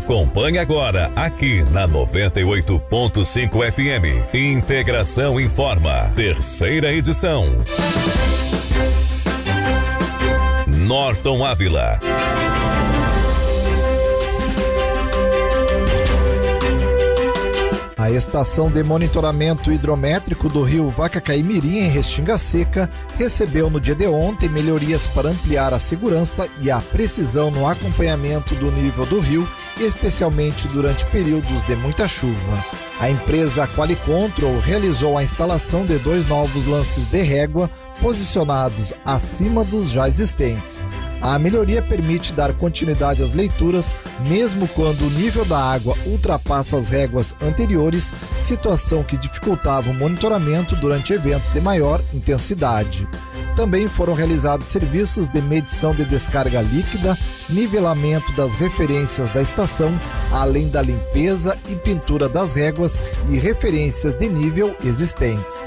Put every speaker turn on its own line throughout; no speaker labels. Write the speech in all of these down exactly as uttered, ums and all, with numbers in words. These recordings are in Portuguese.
Acompanhe agora aqui na noventa e oito ponto cinco F M. Integração Informa, terceira edição. Norton Ávila.
A estação de monitoramento hidrométrico do rio Vacacaimirim, em Restinga Seca, recebeu no dia de ontem melhorias para ampliar a segurança e a precisão no acompanhamento do nível do rio, especialmente durante períodos de muita chuva. A empresa Qualicontrol realizou a instalação de dois novos lances de régua posicionados acima dos já existentes. A melhoria permite dar continuidade às leituras, mesmo quando o nível da água ultrapassa as réguas anteriores, situação que dificultava o monitoramento durante eventos de maior intensidade. Também foram realizados serviços de medição de descarga líquida, nivelamento das referências da estação, além da limpeza e pintura das réguas e referências de nível existentes.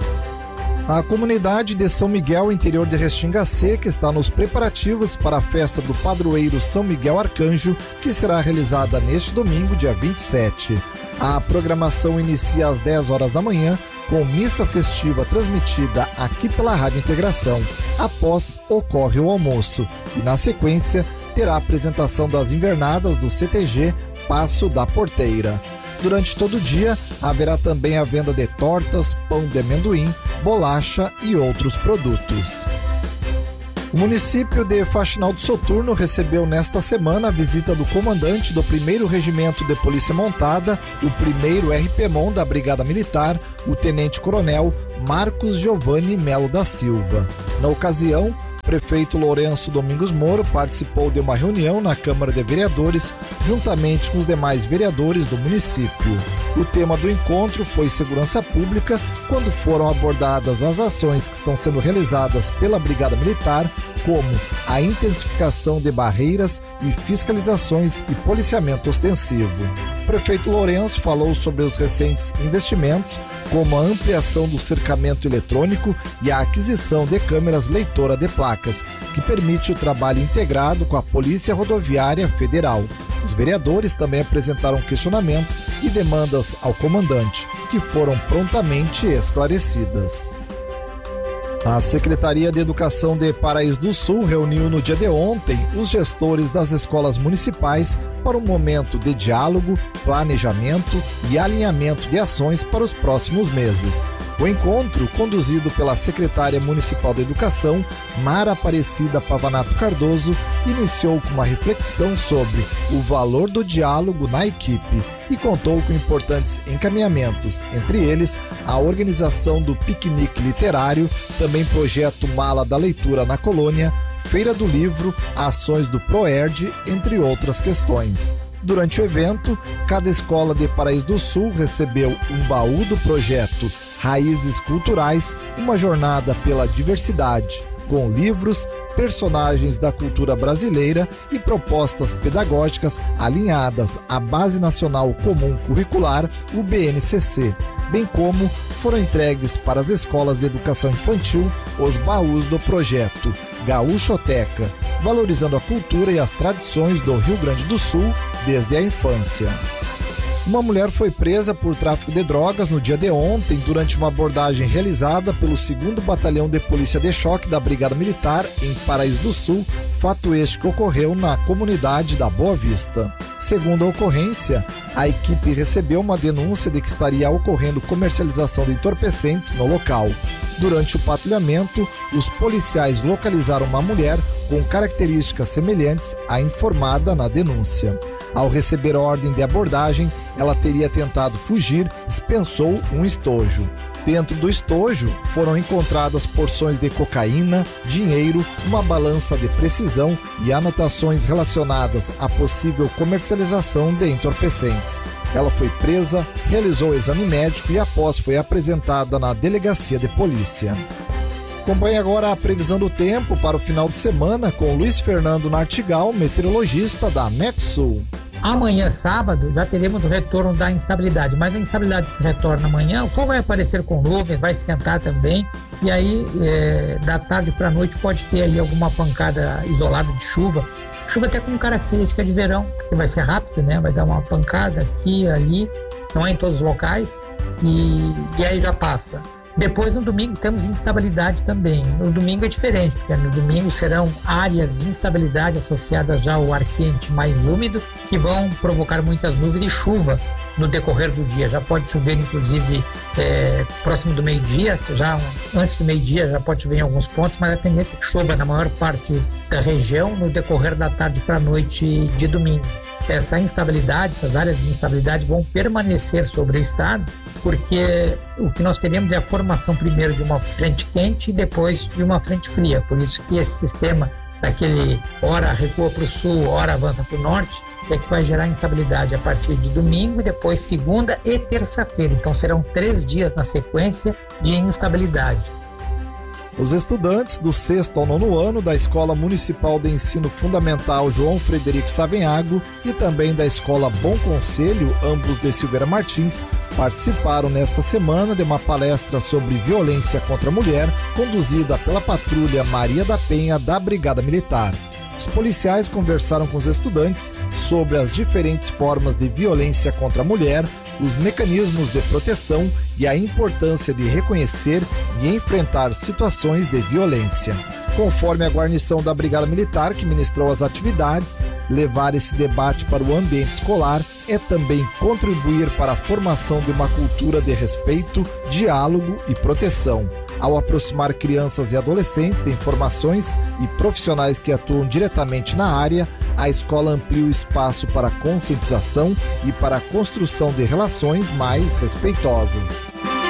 A comunidade de São Miguel, interior de Restinga Seca, está nos preparativos para a festa do padroeiro São Miguel Arcanjo, que será realizada neste domingo, dia vinte e sete. A programação inicia às dez horas da manhã, com missa festiva transmitida aqui pela Rádio Integração. Após, ocorre o almoço e, na sequência, terá a apresentação das invernadas do C T G Passo da Porteira. Durante todo o dia, haverá também a venda de tortas, pão de amendoim, bolacha e outros produtos. O município de Faxinal do Soturno recebeu nesta semana a visita do comandante do primeiro Regimento de Polícia Montada, o primeiro R P M O N da Brigada Militar, o tenente-coronel Marcos Giovanni Melo da Silva. Na ocasião, o prefeito Lourenço Domingos Moro participou de uma reunião na Câmara de Vereadores, juntamente com os demais vereadores do município. O tema do encontro foi segurança pública, quando foram abordadas as ações que estão sendo realizadas pela Brigada Militar, como a intensificação de barreiras e fiscalizações e policiamento ostensivo. O prefeito Lourenço falou sobre os recentes investimentos, como a ampliação do cercamento eletrônico e a aquisição de câmeras leitora de placas, que permite o trabalho integrado com a Polícia Rodoviária Federal. Os vereadores também apresentaram questionamentos e demandas ao comandante, que foram prontamente esclarecidas. A Secretaria de Educação de Paraíso do Sul reuniu no dia de ontem os gestores das escolas municipais para um momento de diálogo, planejamento e alinhamento de ações para os próximos meses. O encontro, conduzido pela secretária municipal de Educação, Mara Aparecida Pavanato Cardoso, iniciou com uma reflexão sobre o valor do diálogo na equipe e contou com importantes encaminhamentos, entre eles a organização do piquenique literário, também projeto Mala da Leitura na Colônia, Feira do Livro, ações do ProERD, entre outras questões. Durante o evento, cada escola de Paraíso do Sul recebeu um baú do projeto Raízes Culturais, uma jornada pela diversidade, com livros, personagens da cultura brasileira e propostas pedagógicas alinhadas à Base Nacional Comum Curricular, o B N C C, bem como foram entregues para as escolas de educação infantil os baús do projeto Gaúchoteca, valorizando a cultura e as tradições do Rio Grande do Sul desde a infância. Uma mulher foi presa por tráfico de drogas no dia de ontem durante uma abordagem realizada pelo segundo Batalhão de Polícia de Choque da Brigada Militar em Paraíso do Sul, fato este que ocorreu na comunidade da Boa Vista. Segundo a ocorrência, a equipe recebeu uma denúncia de que estaria ocorrendo comercialização de entorpecentes no local. Durante o patrulhamento, os policiais localizaram uma mulher com características semelhantes à informada na denúncia. Ao receber a ordem de abordagem, ela teria tentado fugir, dispensou um estojo. Dentro do estojo foram encontradas porções de cocaína, dinheiro, uma balança de precisão e anotações relacionadas à possível comercialização de entorpecentes. Ela foi presa, realizou o exame médico e após foi apresentada na delegacia de polícia. Acompanhe agora a previsão do tempo para o final de semana com Luiz Fernando Nartigal, meteorologista da Metsul.
Amanhã, sábado, já teremos o retorno da instabilidade, mas a instabilidade que retorna amanhã, o sol vai aparecer com nuvens, vai esquentar também, e aí é, da tarde para a noite pode ter aí alguma pancada isolada de chuva, Chuva até com característica de verão, que vai ser rápido, né? Vai dar uma pancada aqui, ali, não é em todos os locais, e, e aí já passa. Depois, no domingo, temos instabilidade também. No domingo é diferente, porque no domingo serão áreas de instabilidade associadas já ao ar quente mais úmido, que vão provocar muitas nuvens e chuva no decorrer do dia. Já pode chover, inclusive, é, próximo do meio-dia, já antes do meio-dia já pode chover em alguns pontos, mas a tendência é que chova na maior parte da região no decorrer da tarde para a noite de domingo. Essa instabilidade, essas áreas de instabilidade vão permanecer sobre o estado, porque o que nós teremos é a formação primeiro de uma frente quente e depois de uma frente fria. Por isso que esse sistema, daquele hora recua para o sul, hora avança para o norte, é que vai gerar instabilidade a partir de domingo e depois segunda e terça-feira. Então serão três dias na sequência de instabilidade.
Os estudantes do sexto ao nono ano da Escola Municipal de Ensino Fundamental João Frederico Savenhago e também da Escola Bom Conselho, ambos de Silveira Martins, participaram nesta semana de uma palestra sobre violência contra a mulher, conduzida pela Patrulha Maria da Penha da Brigada Militar. Os policiais conversaram com os estudantes sobre as diferentes formas de violência contra a mulher, os mecanismos de proteção e a importância de reconhecer e enfrentar situações de violência. Conforme a guarnição da Brigada Militar que ministrou as atividades, levar esse debate para o ambiente escolar é também contribuir para a formação de uma cultura de respeito, diálogo e proteção. Ao aproximar crianças e adolescentes de informações e profissionais que atuam diretamente na área, a escola amplia o espaço para a conscientização e para a construção de relações mais respeitosas.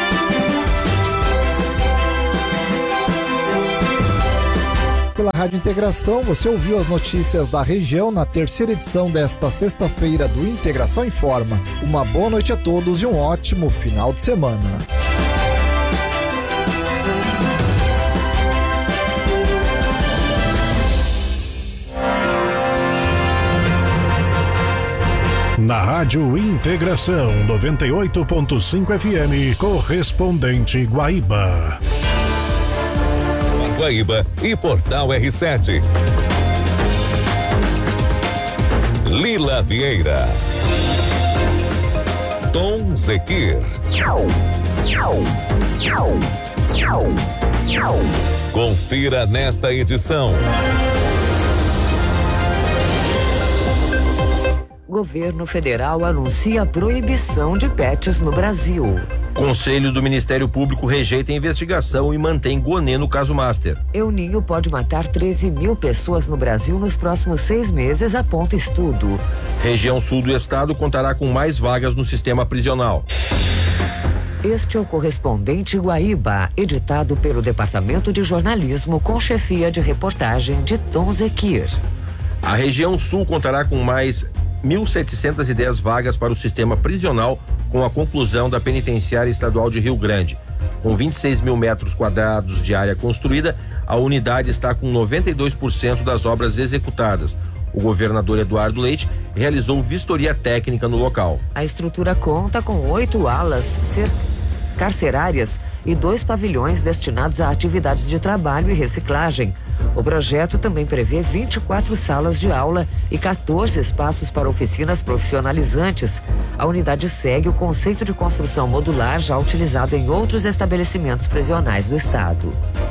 Pela Rádio Integração, você ouviu as notícias da região na terceira edição desta sexta-feira do Integração Informa. Uma boa noite a todos e um ótimo final de semana.
Na Rádio Integração noventa e oito ponto cinco F M, correspondente Guaíba.
Guaíba e Portal R sete. Lila Vieira. Tom Zequir. Confira nesta edição.
Governo federal anuncia proibição de pets no Brasil.
Conselho do Ministério Público rejeita a investigação e mantém Gonê no caso Master.
El Ninho pode matar treze mil pessoas no Brasil nos próximos seis meses, aponta estudo.
Região sul do estado contará com mais vagas no sistema prisional.
Este é o correspondente Guaíba, editado pelo Departamento de Jornalismo com chefia de reportagem de Tom Zequir.
A região sul contará com mais mil setecentas e dez vagas para o sistema prisional com a conclusão da penitenciária estadual de Rio Grande. Com vinte e seis mil metros quadrados de área construída, a unidade está com noventa e dois por cento das obras executadas. O governador Eduardo Leite realizou vistoria técnica no local.
A estrutura conta com oito alas carcerárias e dois pavilhões destinados a atividades de trabalho e reciclagem. O projeto também prevê vinte e quatro salas de aula e quatorze espaços para oficinas profissionalizantes. A unidade segue o conceito de construção modular já utilizado em outros estabelecimentos prisionais do estado.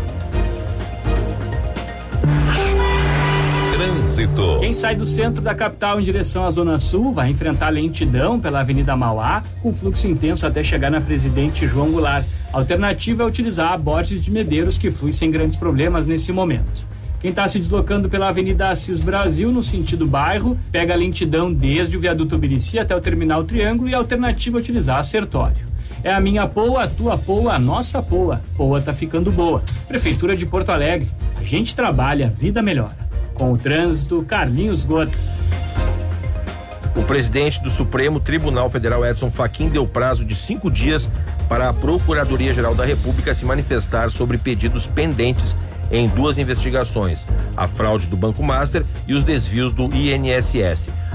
Trânsito.
Quem sai do centro da capital em direção à Zona Sul vai enfrentar lentidão pela Avenida Mauá, com fluxo intenso até chegar na Presidente João Goulart. A alternativa é utilizar a Borges de Medeiros, que flui sem grandes problemas nesse momento. Quem está se deslocando pela Avenida Assis Brasil, no sentido bairro, pega a lentidão desde o viaduto Birici até o Terminal Triângulo e a alternativa é utilizar a Sertório. É a minha Poa, a tua Poa, a nossa Poa. Poa tá ficando boa. Prefeitura de Porto Alegre. A gente trabalha, a vida melhora. Com o trânsito, Carlinhos Gota.
O presidente do Supremo Tribunal Federal, Edson Fachin, deu prazo de cinco dias para a Procuradoria-Geral da República se manifestar sobre pedidos pendentes em duas investigações, a fraude do Banco Master e os desvios do I N S S.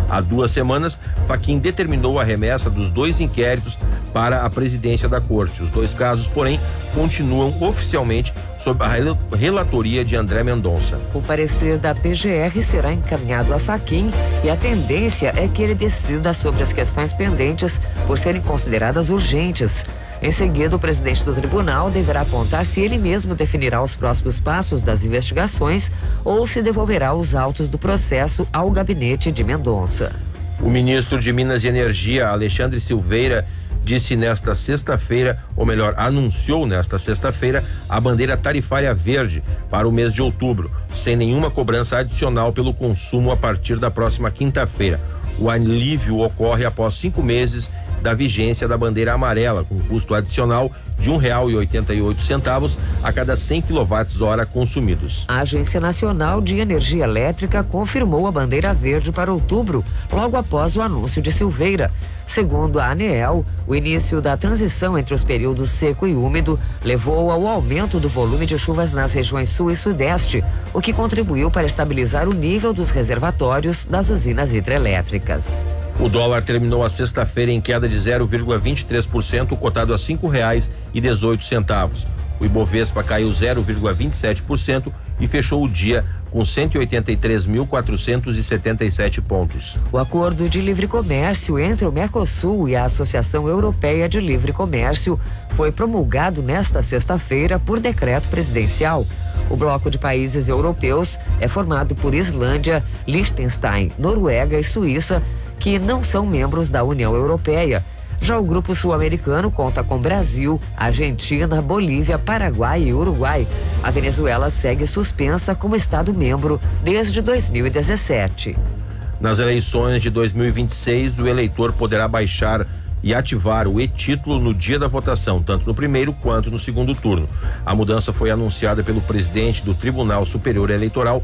Há duas semanas, Fachin determinou a remessa dos dois inquéritos para a presidência da corte. Os dois casos, porém, continuam oficialmente sob a relatoria de André Mendonça.
O parecer da P G R será encaminhado a Fachin e a tendência é que ele decida sobre as questões pendentes por serem consideradas urgentes. Em seguida, o presidente do tribunal deverá apontar se ele mesmo definirá os próximos passos das investigações ou se devolverá os autos do processo ao gabinete de Mendonça.
O ministro de Minas e Energia, Alexandre Silveira, disse nesta sexta-feira, ou melhor, anunciou nesta sexta-feira, a bandeira tarifária verde para o mês de outubro, sem nenhuma cobrança adicional pelo consumo a partir da próxima quinta-feira. O alívio ocorre após cinco meses da vigência da bandeira amarela, com custo adicional de um real e oitenta e oito centavos a cada cem quilowatts-hora consumidos.
A Agência Nacional de Energia Elétrica confirmou a bandeira verde para outubro, logo após o anúncio de Silveira. Segundo a ANEEL, o início da transição entre os períodos seco e úmido levou ao aumento do volume de chuvas nas regiões sul e sudeste, o que contribuiu para estabilizar o nível dos reservatórios das usinas hidrelétricas.
O dólar terminou a sexta-feira em queda de zero vírgula vinte e três por cento, cotado a cinco reais e dezoito centavos. O Ibovespa caiu zero vírgula vinte e sete por cento e fechou o dia com cento e oitenta e três mil quatrocentos e setenta e sete pontos.
O acordo de livre comércio entre o Mercosul e a Associação Europeia de Livre Comércio foi promulgado nesta sexta-feira por decreto presidencial. O bloco de países europeus é formado por Islândia, Liechtenstein, Noruega e Suíça, que não são membros da União Europeia. Já o grupo sul-americano conta com Brasil, Argentina, Bolívia, Paraguai e Uruguai. A Venezuela segue suspensa como Estado membro desde dois mil e dezessete.
Nas eleições de dois mil e vinte e seis, o eleitor poderá baixar e ativar o e-título no dia da votação, tanto no primeiro quanto no segundo turno. A mudança foi anunciada pelo presidente do Tribunal Superior Eleitoral,